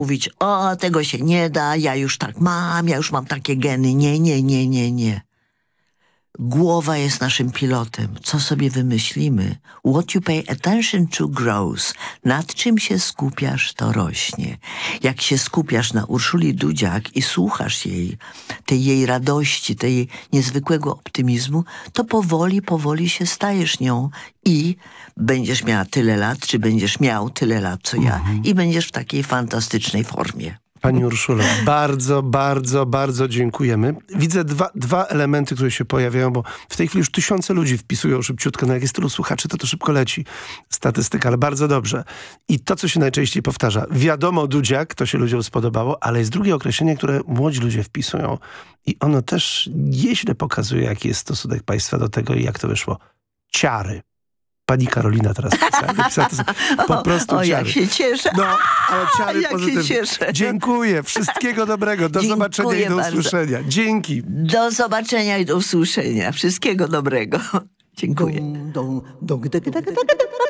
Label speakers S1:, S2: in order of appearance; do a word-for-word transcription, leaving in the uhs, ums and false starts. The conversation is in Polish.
S1: mówić, o, tego się nie da, ja już tak mam, ja już mam takie geny. Nie, nie, nie, nie, nie. Głowa jest naszym pilotem. Co sobie wymyślimy? What you pay attention to grows. Nad czym się skupiasz, to rośnie. Jak się skupiasz na Urszuli Dudziak i słuchasz jej, tej jej radości, tej niezwykłego optymizmu, to powoli, powoli się stajesz nią i będziesz miała tyle lat, czy będziesz miał tyle lat, co ja,
S2: Mhm.
S1: i będziesz w takiej fantastycznej formie.
S2: Pani Urszulo, bardzo, bardzo, bardzo dziękujemy. Widzę dwa, dwa elementy, które się pojawiają, bo w tej chwili już tysiące ludzi wpisują szybciutko. No jak jest tylu słuchaczy, to to szybko leci statystyka, ale bardzo dobrze. I to, co się najczęściej powtarza. Wiadomo, Dudziak, to się ludziom spodobało, ale jest drugie określenie, które młodzi ludzie wpisują. I ono też nieźle pokazuje, jaki jest stosunek państwa do tego i jak to wyszło. Ciary. Pani Karolina teraz pisała. Napisała to po prostu
S1: o, o,
S2: ciary.
S1: jak się cieszę.
S2: No, ale ciary
S1: jak
S2: pozytywne.
S1: się cieszę.
S2: Dziękuję. Wszystkiego dobrego. Do
S1: Dziękuję
S2: zobaczenia i do
S1: bardzo.
S2: usłyszenia. Dzięki.
S1: Do zobaczenia i do usłyszenia. Wszystkiego dobrego. Dziękuję.
S3: Dong, dong, dong, dong, dong, dong, dong.